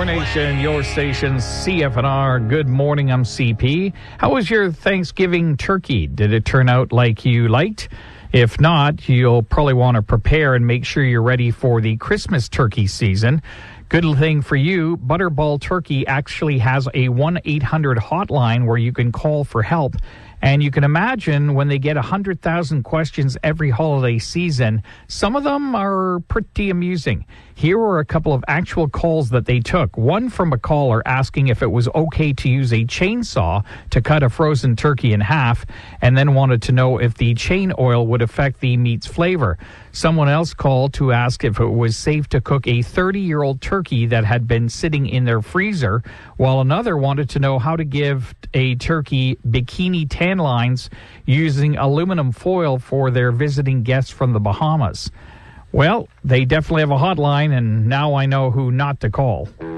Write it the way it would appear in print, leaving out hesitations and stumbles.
Your nation, your station, CFNR. Good morning, I'm CP. How was your Thanksgiving turkey? Did it turn out like you liked? If not, you'll probably want to prepare and make sure you're ready for the Christmas turkey season. Good thing for you, Butterball Turkey actually has a 1-800 hotline where you can call for help. And you can imagine when they get 100,000 questions every holiday season, some of them are pretty amusing. Here were a couple of actual calls that they took. One from a caller asking if it was okay to use a chainsaw to cut a frozen turkey in half, and then wanted to know if the chain oil would affect the meat's flavor. Someone else called to ask if it was safe to cook a 30-year-old turkey that had been sitting in their freezer, while another wanted to know how to give a turkey bikini tan lines using aluminum foil for their visiting guests from the Bahamas. Well, they definitely have a hotline, and now I know who not to call.